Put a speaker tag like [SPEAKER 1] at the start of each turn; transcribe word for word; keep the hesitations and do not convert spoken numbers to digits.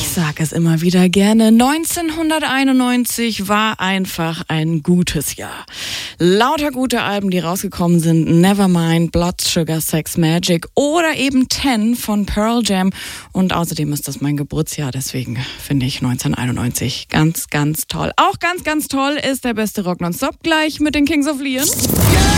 [SPEAKER 1] sag es immer wieder gerne, neunzehnhunderteinundneunzig war einfach ein gutes Jahr. Lauter gute Alben, die rausgekommen sind, Nevermind, Blood Sugar Sex Magik oder eben Ten von Pearl Jam. Und außerdem ist das mein Geburtsjahr, deswegen finde ich neunzehnhunderteinundneunzig ganz, ganz toll. Auch ganz, ganz toll ist der beste Rock nonstop gleich mit den Kings of Leon.